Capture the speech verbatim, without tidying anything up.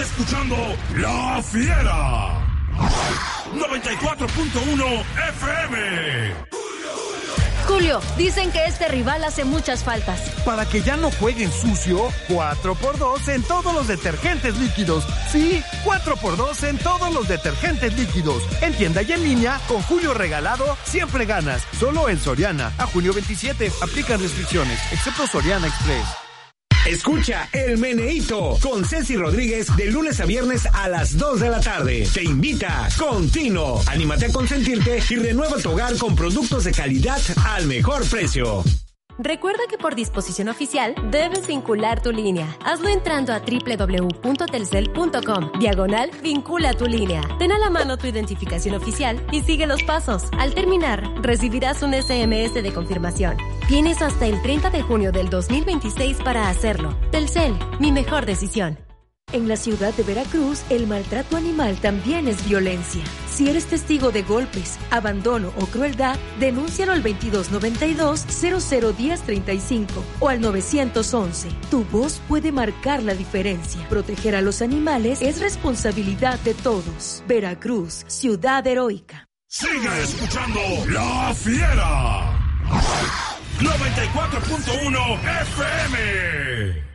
escuchando La Fiera. noventa y cuatro punto uno F M. Julio, dicen que este rival hace muchas faltas. Para que ya no jueguen sucio, cuatro por dos en todos los detergentes líquidos. Sí, cuatro por dos en todos los detergentes líquidos. En tienda y en línea, con Julio regalado, siempre ganas. Solo en Soriana. A junio veintisiete, aplican restricciones, excepto Soriana Express. Escucha El Meneíto con Ceci Rodríguez de lunes a viernes a las dos de la tarde. Te invita Contino. Anímate a consentirte y renueva tu hogar con productos de calidad al mejor precio. Recuerda que por disposición oficial debes vincular tu línea. Hazlo entrando a doble u doble u doble u punto telcel punto com, diagonal vincula tu línea. Ten a la mano tu identificación oficial y sigue los pasos. Al terminar, recibirás un ese eme ese de confirmación. Tienes hasta el treinta de junio del dos mil veintiséis para hacerlo. Telcel, mi mejor decisión. En la ciudad de Veracruz, el maltrato animal también es violencia. Si eres testigo de golpes, abandono o crueldad, denúncialo al veintidós noventa y dos cero cero diez treinta y cinco o al novecientos once. Tu voz puede marcar la diferencia. Proteger a los animales es responsabilidad de todos. Veracruz, ciudad heroica. Sigue escuchando La Fiera. noventa y cuatro punto uno F M.